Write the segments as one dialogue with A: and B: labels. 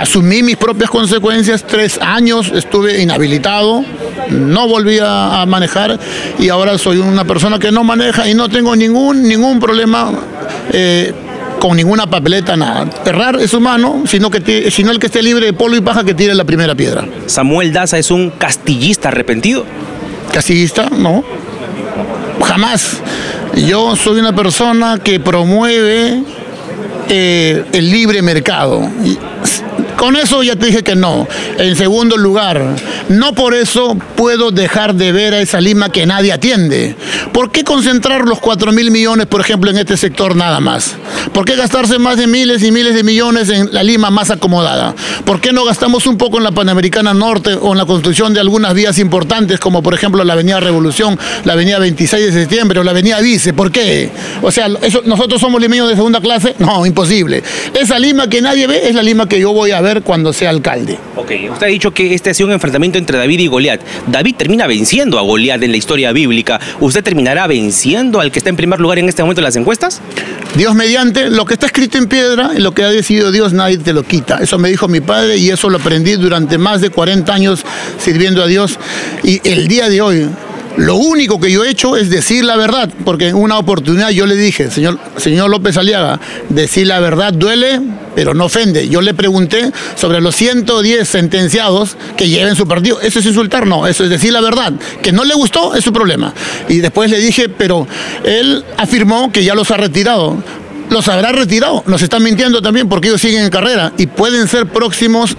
A: asumí mis propias consecuencias. 3 años estuve inhabilitado, no volví a manejar y ahora soy una persona que no maneja y no tengo ningún problema con ninguna papeleta, nada. Errar es humano, sino el que esté libre de polvo y paja que tire la primera piedra.
B: ¿Samuel Daza es un castillista arrepentido?
A: ¿Castillista? No. Jamás. Yo soy una persona que promueve el libre mercado. Con eso ya te dije que no. En segundo lugar, no por eso puedo dejar de ver a esa Lima que nadie atiende. ¿Por qué concentrar los 4.000 millones, por ejemplo, en este sector nada más? ¿Por qué gastarse más de miles y miles de millones en la Lima más acomodada? ¿Por qué no gastamos un poco en la Panamericana Norte o en la construcción de algunas vías importantes, como por ejemplo la Avenida Revolución, la Avenida 26 de septiembre o la Avenida Vice? ¿Por qué? O sea, ¿nosotros somos limeños de segunda clase? No, imposible. Esa Lima que nadie ve es la Lima que yo voy a ver cuando sea alcalde.
B: Ok, usted ha dicho que este ha sido un enfrentamiento entre David y Goliat. David termina venciendo a Goliat en la historia bíblica. ¿Usted terminará venciendo al que está en primer lugar en este momento en las encuestas?
A: Dios mediante, lo que está escrito en piedra, lo que ha decidido Dios, nadie te lo quita. Eso me dijo mi padre y eso lo aprendí durante más de 40 años sirviendo a Dios. Y el día de hoy, lo único que yo he hecho es decir la verdad, porque en una oportunidad yo le dije, señor López Aliaga, decir la verdad duele, pero no ofende. Yo le pregunté sobre los 110 sentenciados que lleven su partido. ¿Eso es insultar? No, eso es decir la verdad. Que no le gustó es su problema. Y después le dije, pero él afirmó que ya los ha retirado. Los habrá retirado. Nos están mintiendo también porque ellos siguen en carrera y pueden ser próximos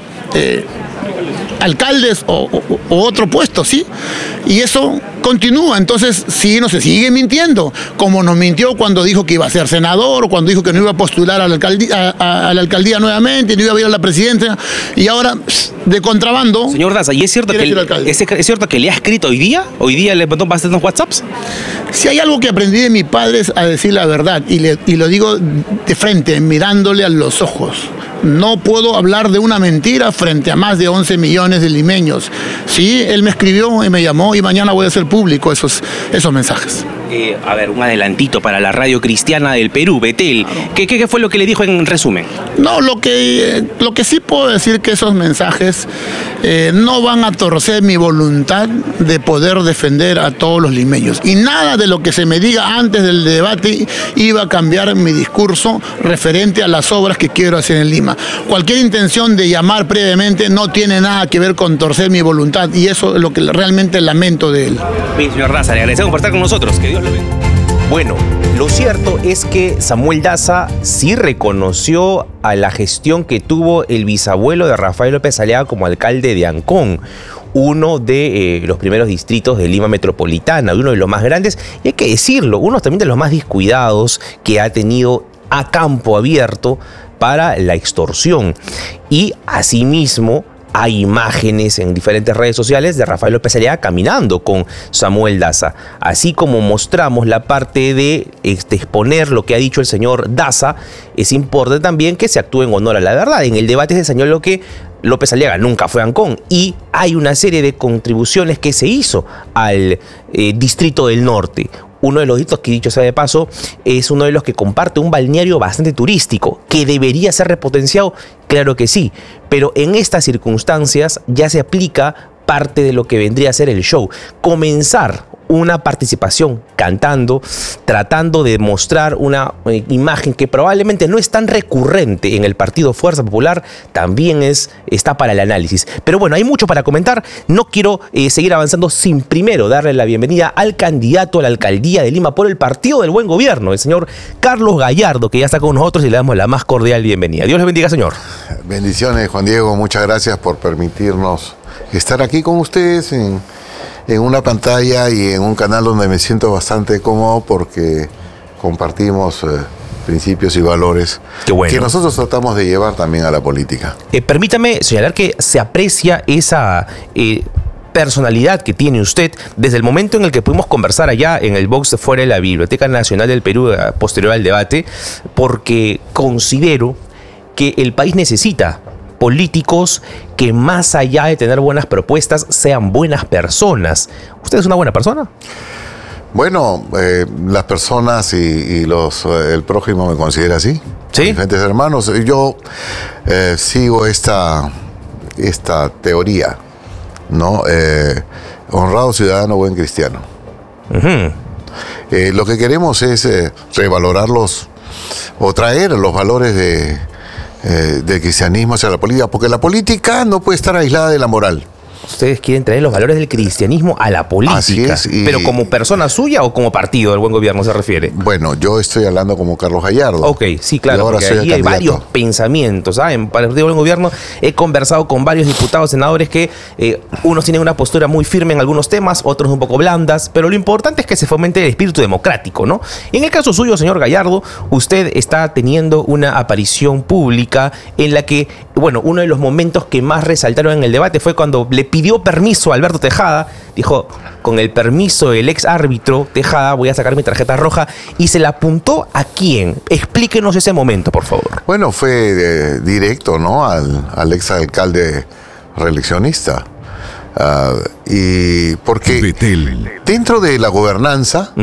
A: alcaldes o otro puesto, ¿sí? Y eso continúa, entonces sí, no se sigue mintiendo, como nos mintió cuando dijo que iba a ser senador o cuando dijo que no iba a postular a la alcaldía nuevamente, no iba a ir a la presidencia, y ahora de contrabando.
B: Señor Daza, ¿y es cierto que le ha escrito hoy día? ¿Hoy día le mandó bastantes WhatsApps?
A: Si hay algo que aprendí de mi padre es a decir la verdad, y lo digo de frente, mirándole a los ojos. No puedo hablar de una mentira frente a más de 11 millones de limeños. Sí, él me escribió y me llamó y mañana voy a hacer público esos mensajes.
B: A ver, un adelantito para la radio cristiana del Perú, Betel. Claro. ¿Qué fue lo que le dijo en resumen?
A: No, lo que sí puedo decir que esos mensajes no van a torcer mi voluntad de poder defender a todos los limeños. Y nada de lo que se me diga antes del debate iba a cambiar mi discurso referente a las obras que quiero hacer en Lima. Cualquier intención de llamar previamente no tiene nada que ver con torcer mi voluntad y eso es lo que realmente lamento de él.
B: Bien, señor Daza, le agradecemos por estar con nosotros. Que Dios lo bendiga. Bueno, lo cierto es que Samuel Daza sí reconoció a la gestión que tuvo el bisabuelo de Rafael López Aliaga como alcalde de Ancón, uno de los primeros distritos de Lima Metropolitana, uno de los más grandes, y hay que decirlo, uno también de los más descuidados que ha tenido a campo abierto para la extorsión. Y asimismo hay imágenes en diferentes redes sociales de Rafael López Aliaga caminando con Samuel Daza. Así como mostramos la parte de exponer lo que ha dicho el señor Daza, es importante también que se actúe en honor a la verdad. En el debate se señaló que López Aliaga nunca fue a Ancón y hay una serie de contribuciones que se hizo al Distrito del Norte. Uno de los distritos que, dicho sea de paso, es uno de los que comparte un balneario bastante turístico, que debería ser repotenciado, claro que sí, pero en estas circunstancias ya se aplica parte de lo que vendría a ser el show. Comenzar una participación cantando, tratando de mostrar una imagen que probablemente no es tan recurrente en el partido Fuerza Popular, también está para el análisis. Pero bueno, hay mucho para comentar. No quiero seguir avanzando sin primero darle la bienvenida al candidato a la alcaldía de Lima por el Partido del Buen Gobierno, el señor Carlos Gallardo, que ya está con nosotros y le damos la más cordial bienvenida. Dios les bendiga, señor.
C: Bendiciones, Juan Diego. Muchas gracias por permitirnos estar aquí con ustedes en una pantalla y en un canal donde me siento bastante cómodo porque compartimos principios y valores que nosotros tratamos de llevar también a la política.
B: Permítame señalar que se aprecia esa personalidad que tiene usted desde el momento en el que pudimos conversar allá en el box de fuera de la Biblioteca Nacional del Perú posterior al debate, porque considero que el país necesita políticos que más allá de tener buenas propuestas sean buenas personas. ¿Usted es una buena persona?
C: Bueno, las personas y el prójimo me considera así.
B: ¿Sí?
C: Diferentes hermanos. Yo sigo esta teoría, ¿no? Honrado ciudadano, buen cristiano.
B: Ujú.
C: Lo que queremos es revalorarlos o traer los valores del cristianismo hacia la política, porque la política no puede estar aislada de la moral.
B: Ustedes quieren traer los valores del cristianismo a la política.
C: Así es,
B: ¿Pero como persona suya o como partido del buen gobierno se refiere?
C: Bueno, yo estoy hablando como Carlos Gallardo.
B: Ok, sí, claro,
C: ahora
B: porque
C: soy el
B: ahí hay
C: candidato.
B: varios pensamientos. En partido del buen gobierno he conversado con varios diputados, senadores que unos tienen una postura muy firme en algunos temas, otros un poco blandas, pero lo importante es que se fomente el espíritu democrático, ¿no? En el caso suyo, señor Gallardo, usted está teniendo una aparición pública en la que, bueno, uno de los momentos que más resaltaron en el debate fue cuando le pidió permiso a Alberto Tejada, dijo, con el permiso del ex árbitro Tejada voy a sacar mi tarjeta roja, y se la apuntó ¿a quién? Explíquenos ese momento, por favor.
C: Bueno, fue directo, ¿no? Al ex alcalde reeleccionista. Y porque dentro de la gobernanza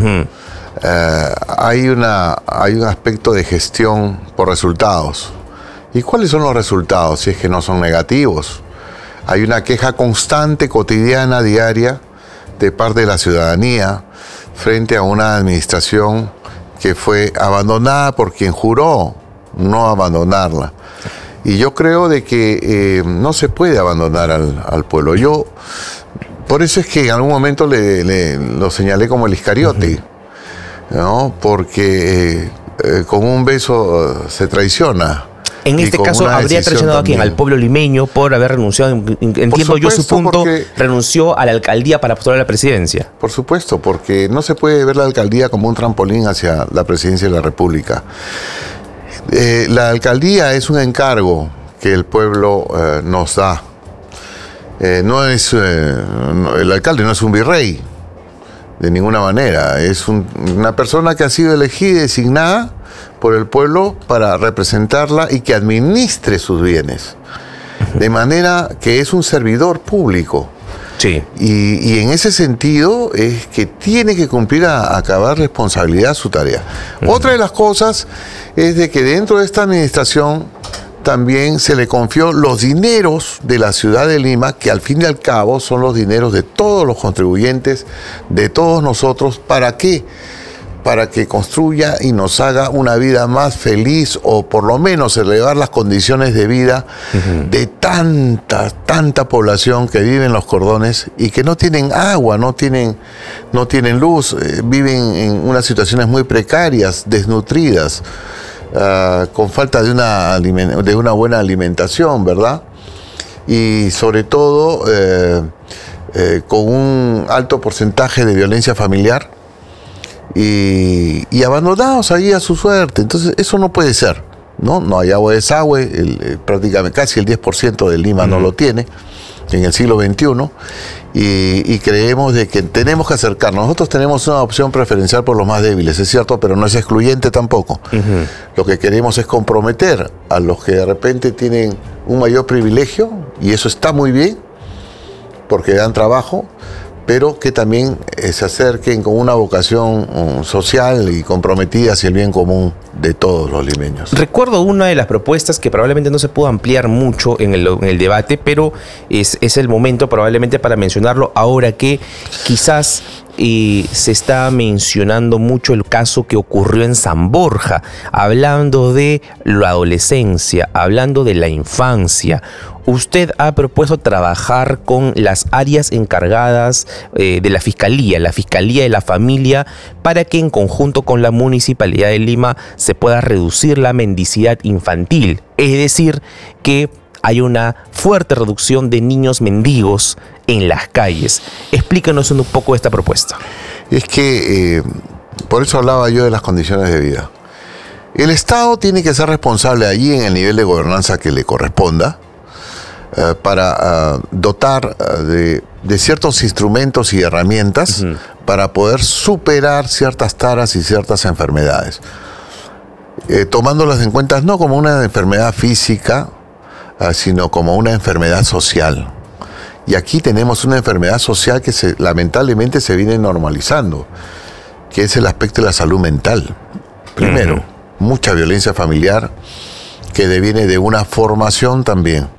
C: hay un aspecto de gestión por resultados. ¿Y cuáles son los resultados si es que no son negativos? Hay una queja constante, cotidiana, diaria, de parte de la ciudadanía frente a una administración que fue abandonada por quien juró no abandonarla. Y yo creo de que no se puede abandonar al pueblo. Por eso es que en algún momento lo señalé como el Iscariote, ¿no? Porque con un beso se traiciona.
B: En este caso, ¿habría traicionado a quién? Al pueblo limeño por haber renunciado, entiendo yo su punto, renunció a la alcaldía para postular a la presidencia.
C: Por supuesto, porque no se puede ver la alcaldía como un trampolín hacia la presidencia de la República. La alcaldía es un encargo que el pueblo nos da. El alcalde no es un virrey, de ninguna manera. Es una persona que ha sido elegida y designada por el pueblo para representarla y que administre sus bienes. De manera que es un servidor público.
B: Sí.
C: Y en ese sentido es que tiene que cumplir a acabar responsabilidad su tarea. Otra de las cosas es de que dentro de esta administración también se le confió los dineros de la ciudad de Lima, que al fin y al cabo son los dineros de todos los contribuyentes, de todos nosotros. ¿Para qué? Para que construya y nos haga una vida más feliz, o por lo menos elevar las condiciones de vida de tanta población que vive en los cordones y que no tienen agua, no tienen luz, viven en unas situaciones muy precarias, desnutridas, con falta de una buena alimentación, ¿verdad? Y sobre todo con un alto porcentaje de violencia familiar. Y abandonados ahí a su suerte. Entonces eso no puede ser, ¿no? No hay agua, desagüe, prácticamente casi el 10% de Lima no lo tiene en el siglo XXI, y creemos de que tenemos que acercarnos. Nosotros tenemos una opción preferencial por los más débiles, es cierto, pero no es excluyente tampoco. Lo que queremos es comprometer a los que de repente tienen un mayor privilegio, y eso está muy bien porque dan trabajo, pero que también se acerquen con una vocación social y comprometida hacia el bien común de todos los limeños.
B: Recuerdo una de las propuestas que probablemente no se pudo ampliar mucho en el debate, pero es el momento probablemente para mencionarlo ahora que quizás se está mencionando mucho el caso que ocurrió en San Borja, hablando de la adolescencia, hablando de la infancia. Usted ha propuesto trabajar con las áreas encargadas de la Fiscalía de la Familia, para que en conjunto con la Municipalidad de Lima se pueda reducir la mendicidad infantil. Es decir, que hay una fuerte reducción de niños mendigos en las calles. Explícanos un poco esta propuesta.
C: Es que, por eso hablaba yo de las condiciones de vida. El Estado tiene que ser responsable allí en el nivel de gobernanza que le corresponda, para dotar de ciertos instrumentos y herramientas para poder superar ciertas taras y ciertas enfermedades, tomándolas en cuenta no como una enfermedad física, sino como una enfermedad social. Y aquí tenemos una enfermedad social que lamentablemente se viene normalizando. que es el aspecto de la salud mental. Primero, mucha violencia familiar que deviene de una formación también.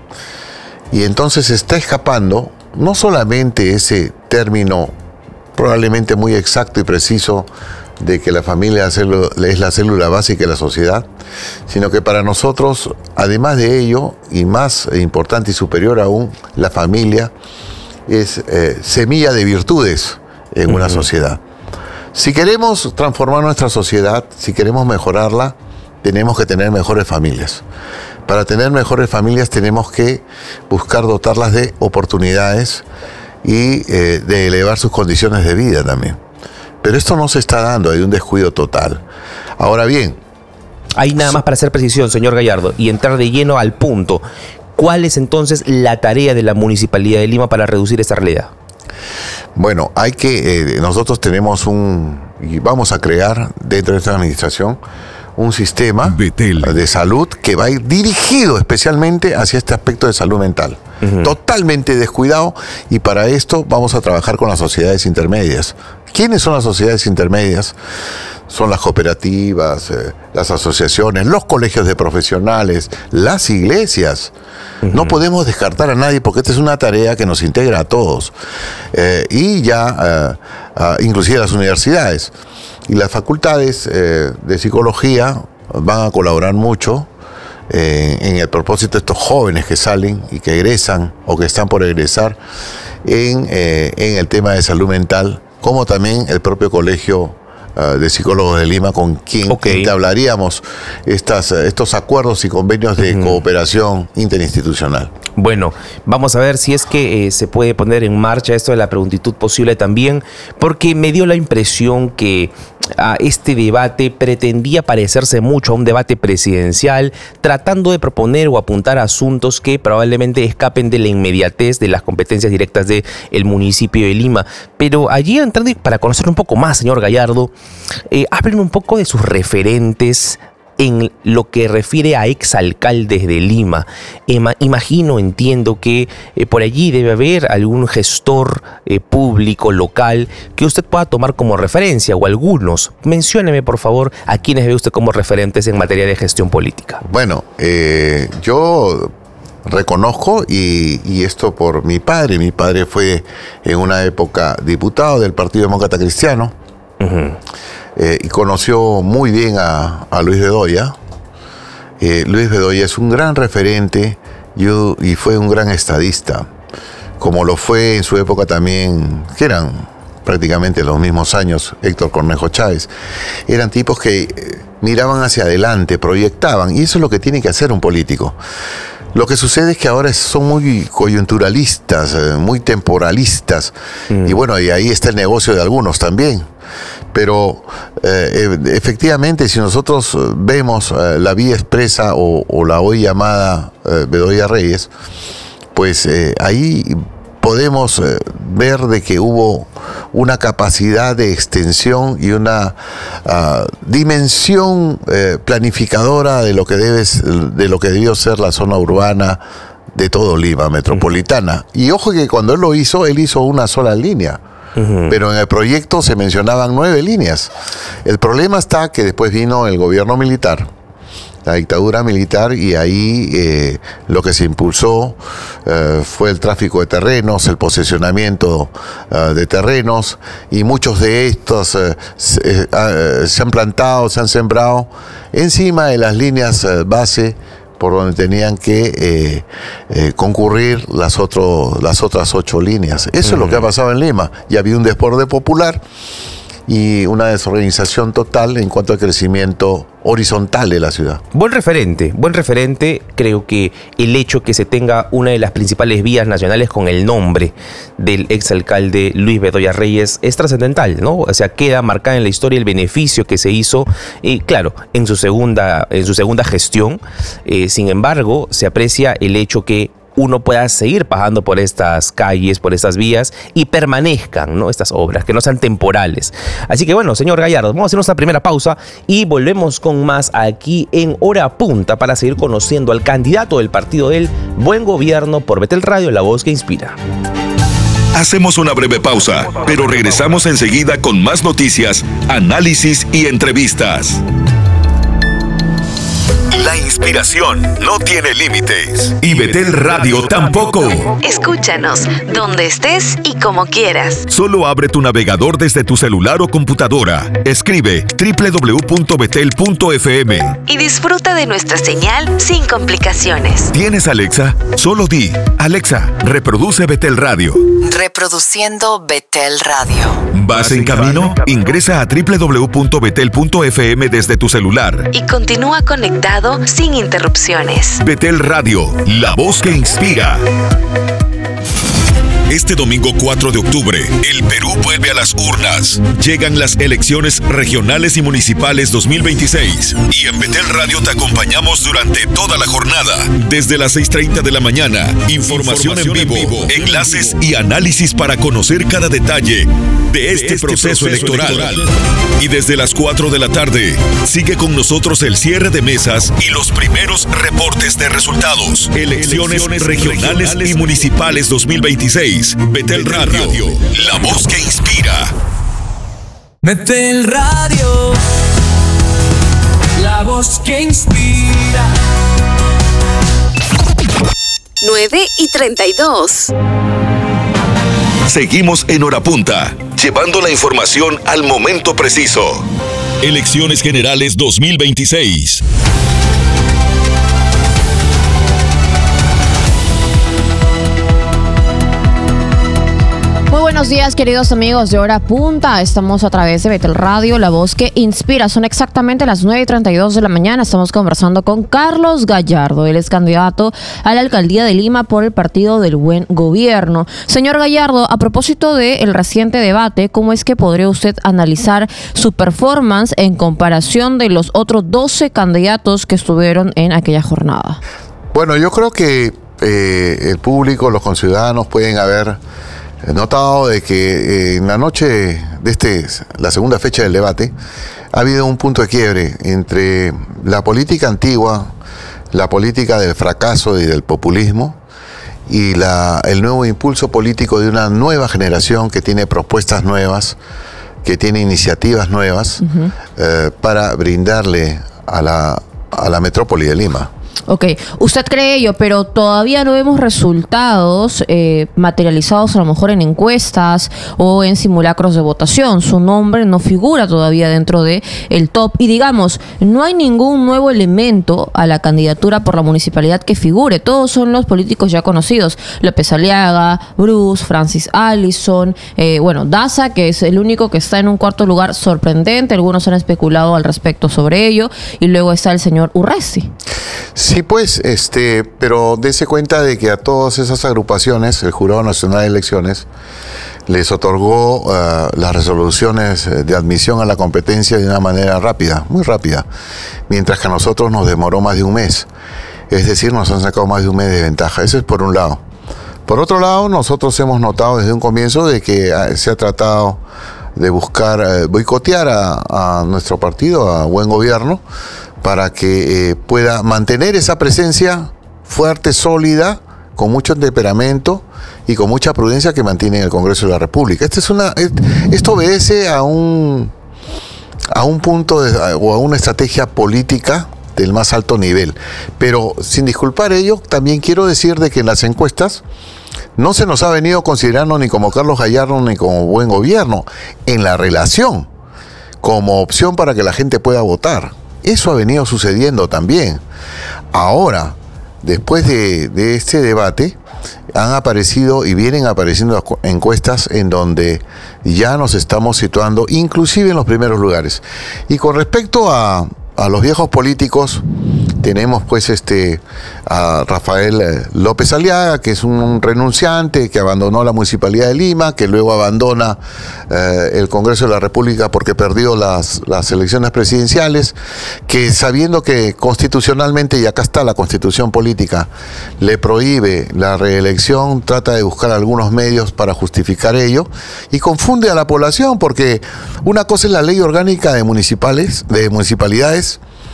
C: Y entonces está escapando no solamente ese término probablemente muy exacto y preciso de que la familia es la célula básica de la sociedad, sino que para nosotros, además de ello, y más importante y superior aún, la familia es semilla de virtudes en una sociedad. Si queremos transformar nuestra sociedad, si queremos mejorarla, tenemos que tener mejores familias. Para tener mejores familias tenemos que buscar dotarlas de oportunidades y de elevar sus condiciones de vida también. Pero esto no se está dando, hay un descuido total. Ahora bien...
B: Hay nada más para hacer precisión, señor Gallardo, y entrar de lleno al punto. ¿Cuál es entonces la tarea de la Municipalidad de Lima para reducir esta realidad?
C: Bueno, nosotros tenemos y vamos a crear dentro de esta administración un sistema de salud que va a ir dirigido especialmente hacia este aspecto de salud mental. Totalmente descuidado, y para esto vamos a trabajar con las sociedades intermedias. ¿Quiénes son las sociedades intermedias? Son las cooperativas, las asociaciones, los colegios de profesionales, las iglesias. No podemos descartar a nadie porque esta es una tarea que nos integra a todos. Y ya, inclusive las universidades. Y las facultades de psicología van a colaborar mucho en el propósito de estos jóvenes que salen y que egresan o que están por egresar en el tema de salud mental, como también el propio Colegio de Psicólogos de Lima, con quien entablaríamos estos acuerdos y convenios de cooperación interinstitucional.
B: Bueno, vamos a ver si es que se puede poner en marcha esto de la prontitud posible también, porque me dio la impresión que este debate pretendía parecerse mucho a un debate presidencial, tratando de proponer o apuntar asuntos que probablemente escapen de la inmediatez de las competencias directas del municipio de Lima. Pero allí entrando, para conocer un poco más, señor Gallardo, hablen un poco de sus referentes en lo que refiere a exalcaldes de Lima. Entiendo que por allí debe haber algún gestor público, local, que usted pueda tomar como referencia, o algunos. Mencióneme, por favor, a quienes ve usted como referentes en materia de gestión política.
C: Bueno, yo reconozco, y esto por mi padre. Mi padre fue en una época diputado del Partido Demócrata Cristiano. Y conoció muy bien a Luis Bedoya. Luis Bedoya es un gran referente y fue un gran estadista, como lo fue en su época también, que eran prácticamente los mismos años, Héctor Cornejo Chávez. Eran tipos que miraban hacia adelante, proyectaban, y eso es lo que tiene que hacer un político. Lo que sucede es que ahora son muy coyunturalistas, muy temporalistas, y bueno, y ahí está el negocio de algunos también. Pero efectivamente, si nosotros vemos la vía expresa o la hoy llamada Bedoya Reyes, pues ahí podemos ver de que hubo una capacidad de extensión y una dimensión planificadora de lo que debió ser la zona urbana de todo Lima, metropolitana. Y ojo que cuando él hizo una sola línea. Pero en el proyecto se mencionaban 9 líneas. El problema está que después vino el gobierno militar, la dictadura militar, y ahí lo que se impulsó fue el tráfico de terrenos, el posesionamiento de terrenos, y muchos de estos se han plantado, se han sembrado encima de las líneas base por donde tenían que concurrir las otras 8 líneas. Eso es lo que ha pasado en Lima. Y había un desborde popular y una desorganización total en cuanto al crecimiento horizontal de la ciudad.
B: Buen referente. Creo que el hecho que se tenga una de las principales vías nacionales con el nombre del exalcalde Luis Bedoya Reyes es trascendental, ¿no? O sea, queda marcada en la historia el beneficio que se hizo, claro, en su segunda gestión. Sin embargo, se aprecia el hecho que uno pueda seguir pasando por estas calles, por estas vías, y permanezcan, ¿no?, estas obras, que no sean temporales. Así que bueno, señor Gallardo, vamos a hacer nuestra primera pausa y volvemos con más aquí en Hora Punta para seguir conociendo al candidato del Partido del Buen Gobierno por Betel Radio, la voz que inspira.
D: Hacemos una breve pausa, pero regresamos enseguida con más noticias, análisis y entrevistas. La inspiración no tiene límites. Y Betel Radio tampoco.
E: Escúchanos donde estés y como quieras.
D: Solo abre tu navegador desde tu celular o computadora. Escribe www.betel.fm
E: Y disfruta de nuestra señal sin complicaciones.
D: ¿Tienes Alexa? Solo di, Alexa, reproduce Betel Radio.
E: Reproduciendo Betel Radio.
D: ¿Vas en camino? Ingresa a www.betel.fm desde tu celular.
E: Y continúa conectado sin interrupciones.
D: Betel Radio, la voz que inspira. Este domingo 4 de octubre, el Perú vuelve a las urnas. Llegan las elecciones regionales y municipales 2026. Y en Betel Radio te acompañamos durante toda la jornada. Desde las 6:30 de la mañana, información en vivo, enlaces y análisis para conocer cada detalle de este proceso electoral. Y desde las 4 de la tarde, sigue con nosotros el cierre de mesas y los primeros reportes de resultados. Elecciones regionales y municipales 2026. Betel Radio, la voz que inspira.
F: Betel Radio, la voz que inspira.
E: 9:32.
D: Seguimos en Hora Punta, llevando la información al momento preciso. Elecciones Generales 2026.
G: Muy buenos días, queridos amigos de Hora Punta. Estamos a través de Betel Radio, la voz que inspira. Son exactamente las 9:32 de la mañana. Estamos conversando con Carlos Gallardo. Él es candidato a la alcaldía de Lima por el Partido del Buen Gobierno. Señor Gallardo, a propósito del reciente debate, ¿cómo es que podría usted analizar su performance en comparación de los otros 12 candidatos que estuvieron en aquella jornada?
C: Bueno, yo creo que el público, los conciudadanos pueden haber notado de que en la noche de la segunda fecha del debate ha habido un punto de quiebre entre la política antigua, la política del fracaso y del populismo y el nuevo impulso político de una nueva generación que tiene propuestas nuevas, que tiene iniciativas nuevas para brindarle a la metrópoli de Lima.
G: Ok, usted cree ello, pero todavía no vemos resultados materializados a lo mejor en encuestas o en simulacros de votación. Su nombre no figura todavía dentro de el top y digamos, no hay ningún nuevo elemento a la candidatura por la municipalidad que figure. Todos son los políticos ya conocidos. López Aliaga, Bruce, Francis Allison, Daza, que es el único que está en un cuarto lugar sorprendente. Algunos han especulado al respecto sobre ello. Y luego está el señor Urresti.
C: Sí, pues, pero dése cuenta de que a todas esas agrupaciones, el Jurado Nacional de Elecciones les otorgó las resoluciones de admisión a la competencia de una manera rápida, muy rápida, mientras que a nosotros nos demoró más de un mes. Es decir, nos han sacado más de un mes de ventaja. Eso es por un lado. Por otro lado, nosotros hemos notado desde un comienzo de que se ha tratado de buscar boicotear a nuestro partido, a Buen Gobierno, para que pueda mantener esa presencia fuerte, sólida, con mucho temperamento y con mucha prudencia que mantiene en el Congreso de la República. Esto obedece a un punto o a una estrategia política del más alto nivel. Pero sin disculpar ello, también quiero decir de que en las encuestas no se nos ha venido considerando ni como Carlos Gallardo ni como Buen Gobierno en la relación, como opción para que la gente pueda votar. Eso ha venido sucediendo también. Ahora, después de este debate, han aparecido y vienen apareciendo encuestas en donde ya nos estamos situando, inclusive en los primeros lugares. Y con respecto a los viejos políticos, tenemos pues a Rafael López Aliaga, que es un renunciante que abandonó la Municipalidad de Lima, que luego abandona el Congreso de la República porque perdió las elecciones presidenciales, que sabiendo que constitucionalmente, y acá está la Constitución política, le prohíbe la reelección, trata de buscar algunos medios para justificar ello y confunde a la población, porque una cosa es la ley orgánica de municipalidades,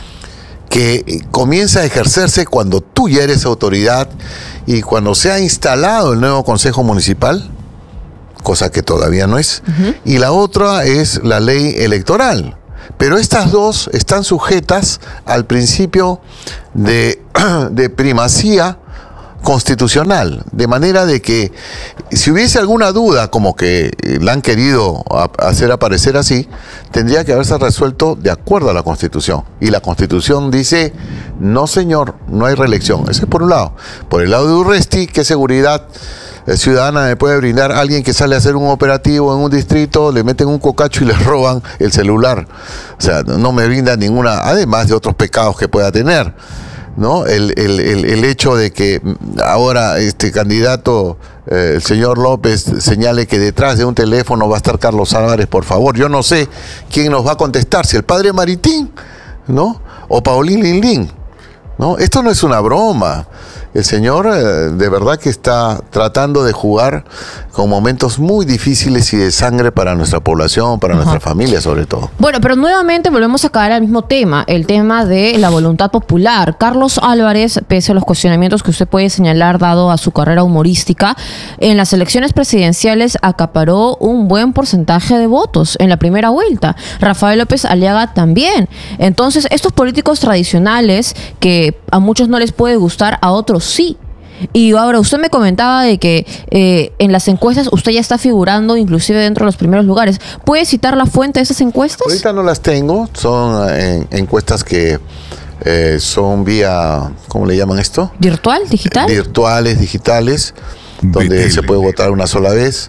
C: que comienza a ejercerse cuando tú ya eres autoridad y cuando se ha instalado el nuevo Consejo Municipal, cosa que todavía no es. Y la otra es la ley electoral. Pero estas dos están sujetas al principio de primacía constitucional, de manera de que si hubiese alguna duda, como que la han querido hacer aparecer así, tendría que haberse resuelto de acuerdo a la Constitución. Y la Constitución dice, no señor, no hay reelección. Ese es por un lado. Por el lado de Urresti, ¿qué seguridad ciudadana me puede brindar alguien que sale a hacer un operativo en un distrito, le meten un cocacho y le roban el celular? O sea, no me brinda ninguna, además de otros pecados que pueda tener, ¿no? El hecho de que ahora este candidato, el señor López, señale que detrás de un teléfono va a estar Carlos Álvarez, por favor, yo no sé quién nos va a contestar, si el padre Maritín, ¿no? O Paulín Linlin, ¿no? Esto no es una broma. El señor de verdad que está tratando de jugar con momentos muy difíciles y de sangre para nuestra población, para nuestra familia sobre todo.
G: Bueno, pero nuevamente volvemos a caer al mismo tema, el tema de la voluntad popular. Carlos Álvarez, pese a los cuestionamientos que usted puede señalar dado a su carrera humorística, en las elecciones presidenciales acaparó un buen porcentaje de votos en la primera vuelta. Rafael López Aliaga también. Entonces, estos políticos tradicionales que a muchos no les puede gustar, a otros sí. Y ahora usted me comentaba de que en las encuestas usted ya está figurando inclusive dentro de los primeros lugares. ¿Puede citar la fuente de esas encuestas?
C: Ahorita no las tengo, son encuestas que son vía, ¿cómo le llaman esto?
G: ¿Virtual? ¿Digital?
C: Virtuales, digitales, donde se puede votar una sola vez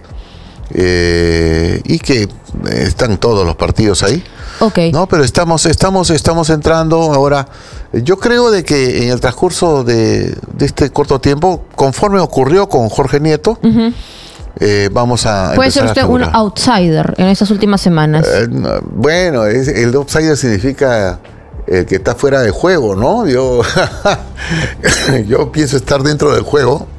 C: y que están todos los partidos ahí.
G: Okay.
C: No, pero estamos entrando ahora. Yo creo de que en el transcurso de este corto tiempo, conforme ocurrió con Jorge Nieto, vamos a
G: ¿puede ser usted un outsider en estas últimas semanas?
C: Bueno, el outsider significa el que está fuera de juego, ¿no? Yo pienso estar dentro del juego,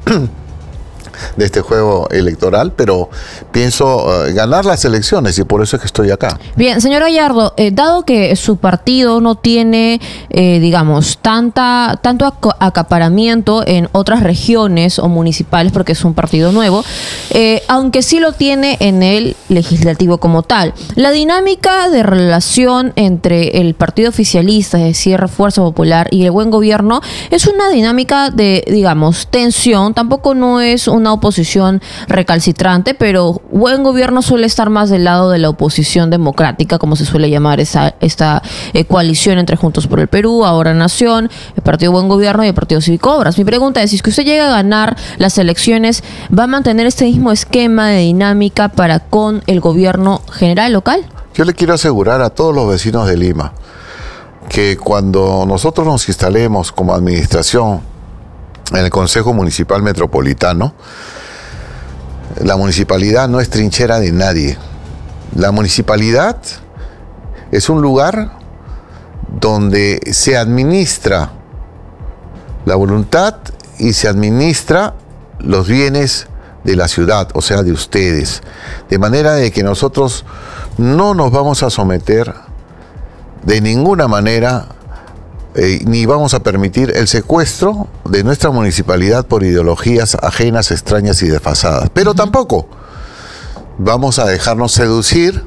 C: de este juego electoral, pero pienso ganar las elecciones y por eso es que estoy acá.
G: Bien, señor Gallardo, dado que su partido no tiene, digamos, tanto acaparamiento en otras regiones o municipales, porque es un partido nuevo, aunque sí lo tiene en el legislativo como tal, la dinámica de relación entre el partido oficialista, es decir, Fuerza Popular, y el Buen Gobierno, es una dinámica de, digamos, tensión. Tampoco no es una oposición recalcitrante, pero Buen Gobierno suele estar más del lado de la oposición democrática, como se suele llamar esta coalición entre Juntos por el Perú, Ahora Nación, el Partido Buen Gobierno y el Partido Cívico Obras. Mi pregunta es, si es que usted llega a ganar las elecciones, ¿va a mantener este mismo esquema de dinámica para con el gobierno general local?
C: Yo le quiero asegurar a todos los vecinos de Lima que cuando nosotros nos instalemos como administración en el Consejo Municipal Metropolitano, la municipalidad no es trinchera de nadie. La municipalidad es un lugar donde se administra la voluntad y se administra los bienes de la ciudad, o sea, de ustedes. De manera de que nosotros no nos vamos a someter de ninguna manera ni vamos a permitir el secuestro de nuestra municipalidad por ideologías ajenas, extrañas y desfasadas. Pero tampoco vamos a dejarnos seducir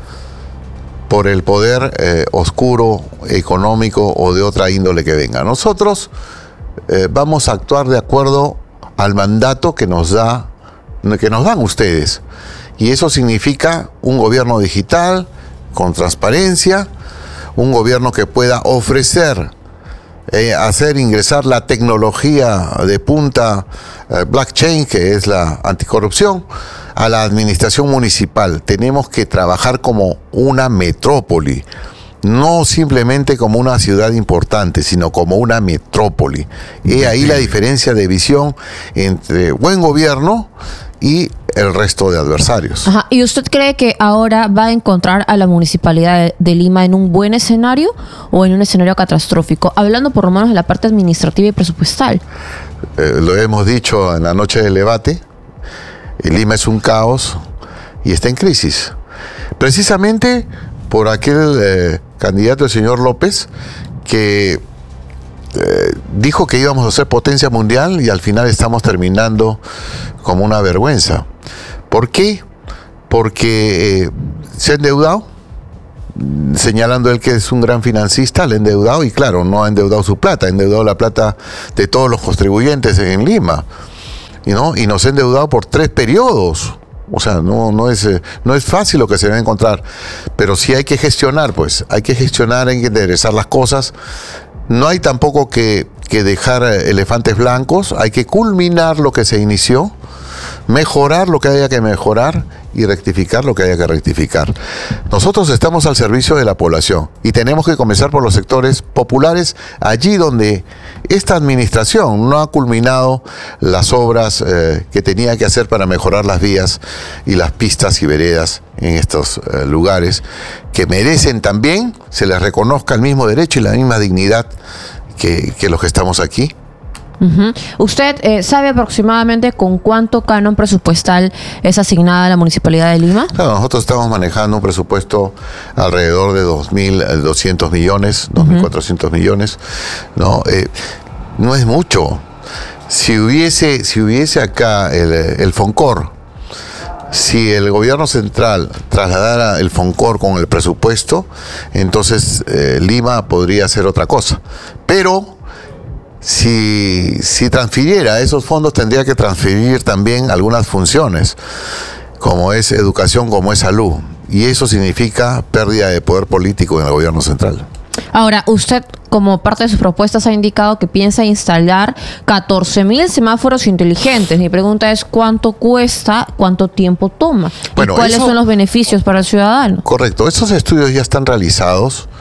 C: por el poder oscuro, económico o de otra índole que venga. Nosotros vamos a actuar de acuerdo al mandato que nos dan ustedes. Y eso significa un gobierno digital, con transparencia, un gobierno que pueda ofrecer, hacer ingresar la tecnología de punta, blockchain, que es la anticorrupción, a la administración municipal. Tenemos que trabajar como una metrópoli, no simplemente como una ciudad importante, sino como una metrópoli. Y ahí la diferencia de visión entre buen gobierno y el resto de adversarios.
G: Ajá. ¿Y usted cree que ahora va a encontrar a la Municipalidad de Lima en un buen escenario o en un escenario catastrófico? Hablando por lo menos de la parte administrativa y presupuestal.
C: Lo hemos dicho en la noche del debate, Lima es un caos y está en crisis. Precisamente por aquel candidato, el señor López, que dijo que íbamos a ser potencia mundial y al final estamos terminando como una vergüenza. ¿Por qué? porque se ha endeudado, señalando él que es un gran financista, le ha endeudado, y claro, no ha endeudado su plata, ha endeudado la plata de todos los contribuyentes en Lima, ¿no? Y nos ha endeudado por 3 periodos. O sea, no es fácil lo que se va a encontrar, pero sí hay que gestionar, pues, hay que gestionar, hay que enderezar las cosas. No hay tampoco que dejar elefantes blancos, hay que culminar lo que se inició, mejorar lo que haya que mejorar y rectificar lo que haya que rectificar. Nosotros estamos al servicio de la población y tenemos que comenzar por los sectores populares, allí donde esta administración no ha culminado las obras que tenía que hacer para mejorar las vías y las pistas y veredas en estos lugares, que merecen también se les reconozca el mismo derecho y la misma dignidad que los que estamos aquí.
G: Uh-huh. ¿Usted sabe aproximadamente con cuánto canon presupuestal es asignada a la Municipalidad de Lima?
C: Claro, nosotros estamos manejando un presupuesto alrededor de 2.200 millones, 2.400 millones, ¿no? No es mucho. Si hubiese acá el FONCOR, si el gobierno central trasladara el FONCOR con el presupuesto, entonces Lima podría hacer otra cosa. Pero si transfiriera esos fondos, tendría que transferir también algunas funciones, como es educación, como es salud. Y eso significa pérdida de poder político en el gobierno central.
G: Ahora, usted, como parte de sus propuestas, ha indicado que piensa instalar 14.000 semáforos inteligentes. Mi pregunta es, ¿cuánto cuesta, cuánto tiempo toma?
C: Bueno,
G: ¿y cuáles son los beneficios para el ciudadano?
C: Correcto. Estos estudios ya están realizados.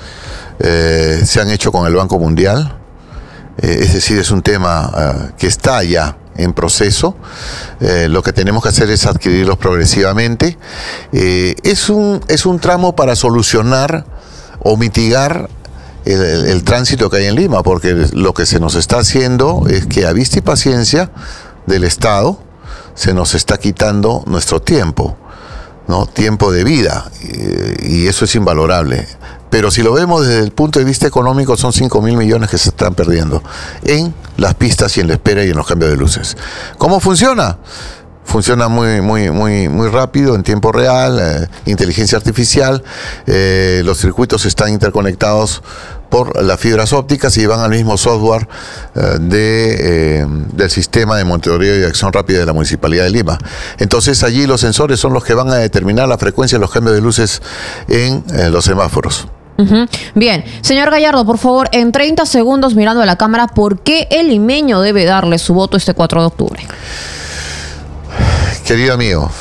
C: Se han hecho con el Banco Mundial. Es decir, es un tema que está ya en proceso. Lo que tenemos que hacer es adquirirlos progresivamente. Es un tramo para solucionar o mitigar el tránsito que hay en Lima, porque lo que se nos está haciendo es que a vista y paciencia del Estado se nos está quitando nuestro tiempo, ¿no? Tiempo de vida, y eso es invalorable. Pero si lo vemos desde el punto de vista económico, son 5.000 millones que se están perdiendo en las pistas y en la espera y en los cambios de luces. ¿Cómo funciona? Funciona muy rápido, en tiempo real, inteligencia artificial. Los circuitos están interconectados por las fibras ópticas y van al mismo software del sistema de monitoreo y acción rápida de la Municipalidad de Lima. Entonces allí los sensores son los que van a determinar la frecuencia de los cambios de luces en los semáforos.
G: Uh-huh. Bien, señor Gallardo, por favor, en 30 segundos mirando a la cámara, ¿por qué el limeño debe darle su voto este 4 de octubre?
C: Querido amigo,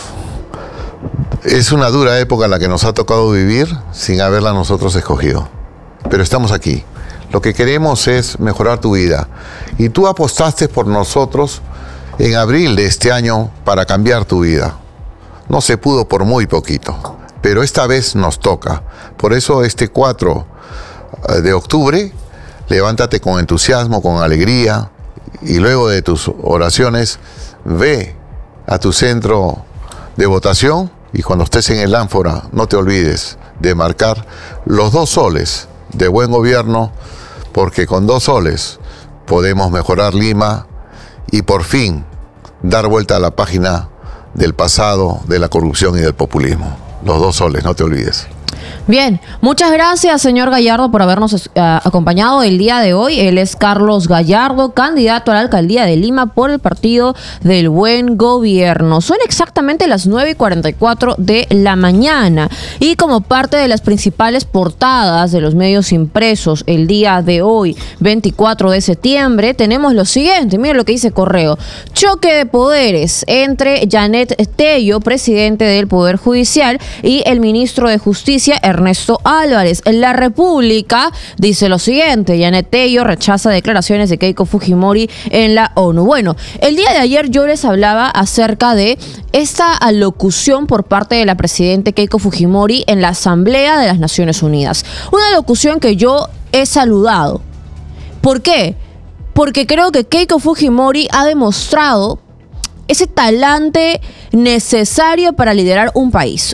C: es una dura época la que nos ha tocado vivir sin haberla nosotros escogido. Pero estamos aquí. Lo que queremos es mejorar tu vida. Y tú apostaste por nosotros en abril de este año para cambiar tu vida. No se pudo por muy poquito, pero esta vez nos toca. Por eso este 4 de octubre, levántate con entusiasmo, con alegría, y luego de tus oraciones, ve a tu centro de votación, y cuando estés en el ánfora, no te olvides de marcar los 2 soles de buen gobierno, porque con 2 soles podemos mejorar Lima y por fin dar vuelta a la página del pasado, de la corrupción y del populismo. Los 2 soles, no te olvides.
G: Bien, muchas gracias, señor Gallardo, por habernos acompañado el día de hoy. Él es Carlos Gallardo, candidato a la alcaldía de Lima por el Partido del Buen Gobierno. Son exactamente las 9:44 de la mañana y como parte de las principales portadas de los medios impresos el día de hoy, 24 de septiembre, tenemos lo siguiente. Miren lo que dice Correo. Choque de poderes entre Janet Tello, presidente del Poder Judicial, y el ministro de Justicia, Ernesto Álvarez. La República dice lo siguiente: Janet Tello rechaza declaraciones de Keiko Fujimori en la ONU. Bueno, el día de ayer yo les hablaba acerca de esta alocución por parte de la presidenta Keiko Fujimori en la Asamblea de las Naciones Unidas. Una alocución que yo he saludado. ¿Por qué? Porque creo que Keiko Fujimori ha demostrado ese talante necesario para liderar un país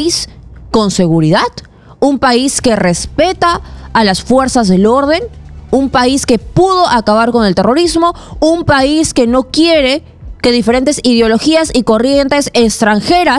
G: con seguridad, un país que respeta a las fuerzas del orden, un país que pudo acabar con el terrorismo, un país que no quiere que diferentes ideologías y corrientes extranjeras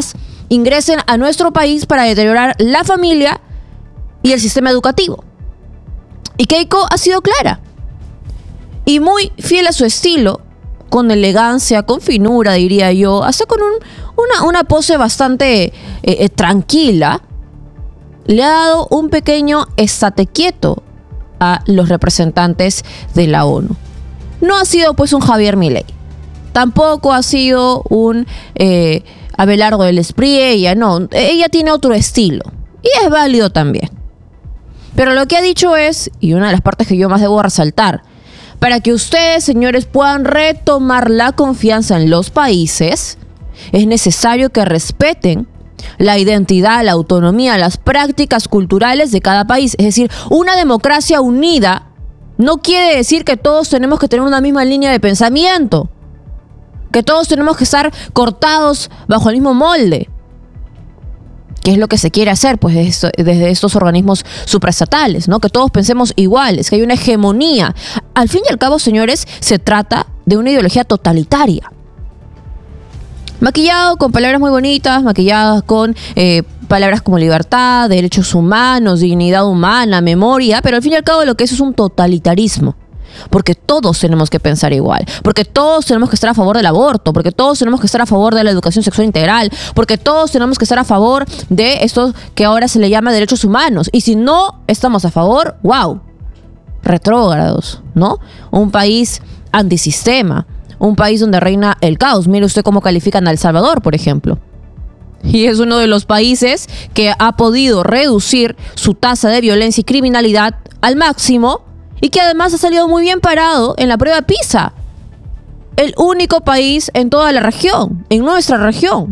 G: ingresen a nuestro país para deteriorar la familia y el sistema educativo. Y Keiko ha sido clara y muy fiel a su estilo, con elegancia, con finura, diría yo, hasta con una pose bastante tranquila, le ha dado un pequeño estate quieto a los representantes de la ONU. No ha sido pues un Javier Milei, tampoco ha sido un Abelardo del Espriella, no, ella tiene otro estilo y es válido también. Pero lo que ha dicho es, y una de las partes que yo más debo resaltar, para que ustedes, señores, puedan retomar la confianza en los países, es necesario que respeten la identidad, la autonomía, las prácticas culturales de cada país. Es decir, una democracia unida no quiere decir que todos tenemos que tener una misma línea de pensamiento, que todos tenemos que estar cortados bajo el mismo molde. ¿Qué es lo que se quiere hacer? Pues desde estos organismos supraestatales, ¿no? Que todos pensemos iguales, que hay una hegemonía. Al fin y al cabo, señores, se trata de una ideología totalitaria. Maquillado con palabras muy bonitas, maquilladas con palabras como libertad, derechos humanos, dignidad humana, memoria, pero al fin y al cabo lo que es un totalitarismo. Porque todos tenemos que pensar igual, porque todos tenemos que estar a favor del aborto, porque todos tenemos que estar a favor de la educación sexual integral, porque todos tenemos que estar a favor de esto que ahora se le llama derechos humanos. Y si no estamos a favor, wow, retrógrados, ¿no? Un país antisistema, un país donde reina el caos. Mire usted cómo califican a El Salvador, por ejemplo. Y es uno de los países que ha podido reducir su tasa de violencia y criminalidad al máximo, y que además ha salido muy bien parado en la prueba PISA. El único país en toda la región, en nuestra región.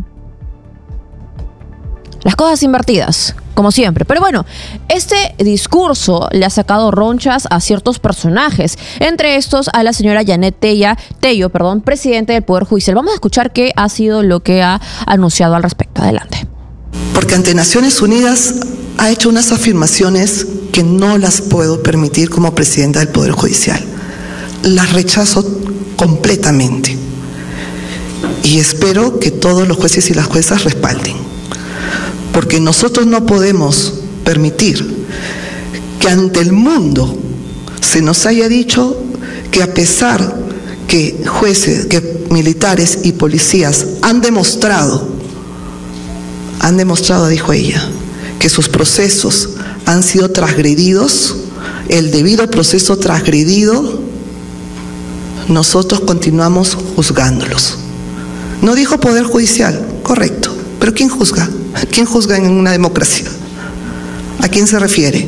G: Las cosas invertidas, como siempre. Pero bueno, este discurso le ha sacado ronchas a ciertos personajes, entre estos a la señora Janet Tello, presidente del Poder Judicial. Vamos a escuchar qué ha sido lo que ha anunciado al respecto. Adelante.
H: Porque ante Naciones Unidas ha hecho unas afirmaciones que no las puedo permitir como presidenta del Poder Judicial. Las rechazo completamente. Y espero que todos los jueces y las juezas respalden. Porque nosotros no podemos permitir que ante el mundo se nos haya dicho que a pesar que jueces, que militares y policías han demostrado, dijo ella, que sus procesos han sido transgredidos, el debido proceso transgredido, nosotros continuamos juzgándolos. No dijo Poder Judicial, correcto, pero ¿quién juzga? ¿Quién juzga en una democracia? ¿A quién se refiere?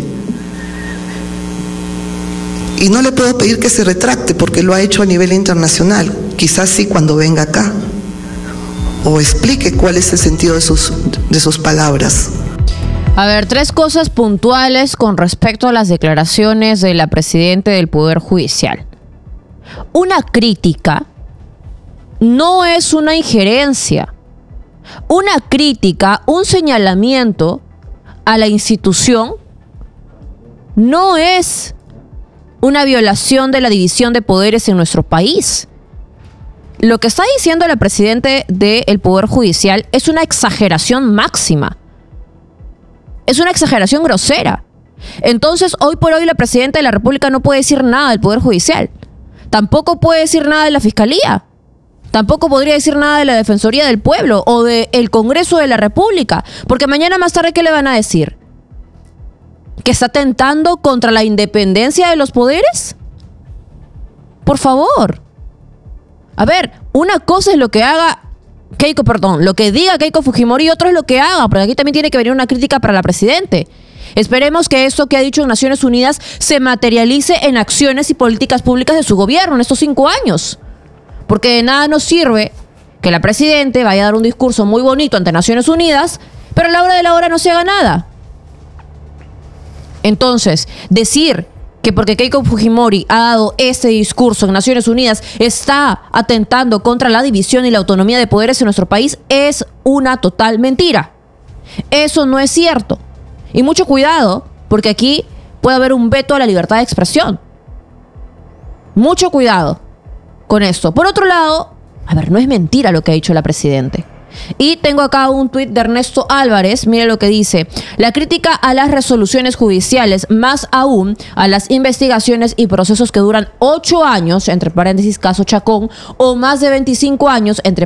H: Y no le puedo pedir que se retracte porque lo ha hecho a nivel internacional, quizás sí cuando venga acá, o explique cuál es el sentido de sus palabras.
G: A ver, 3 cosas puntuales con respecto a las declaraciones de la presidenta del Poder Judicial. Una crítica no es una injerencia. Una crítica, un señalamiento a la institución no es una violación de la división de poderes en nuestro país. Lo que está diciendo la presidenta del Poder Judicial es una exageración máxima. Es una exageración grosera. Entonces, hoy por hoy la presidenta de la República no puede decir nada del Poder Judicial. Tampoco puede decir nada de la Fiscalía. Tampoco podría decir nada de la Defensoría del Pueblo o del Congreso de la República. Porque mañana más tarde, ¿qué le van a decir? ¿Que está atentando contra la independencia de los poderes? Por favor. A ver, una cosa es lo que haga lo que diga Keiko Fujimori, y otro es lo que haga, porque aquí también tiene que venir una crítica para la presidente. Esperemos que esto que ha dicho en Naciones Unidas se materialice en acciones y políticas públicas de su gobierno en estos 5 años. Porque de nada nos sirve que la presidente vaya a dar un discurso muy bonito ante Naciones Unidas, pero a la hora de la hora no se haga nada. Entonces, decir que porque Keiko Fujimori ha dado este discurso en Naciones Unidas está atentando contra la división y la autonomía de poderes en nuestro país es una total mentira. Eso no es cierto. Y mucho cuidado, porque aquí puede haber un veto a la libertad de expresión. Mucho cuidado con esto. Por otro lado, a ver, no es mentira lo que ha dicho la presidenta. Y tengo acá un tuit de Ernesto Álvarez, mire lo que dice: la crítica a las resoluciones judiciales, más aún a las investigaciones y procesos que duran 8 años, entre paréntesis caso Chacón, o más de 25 años, entre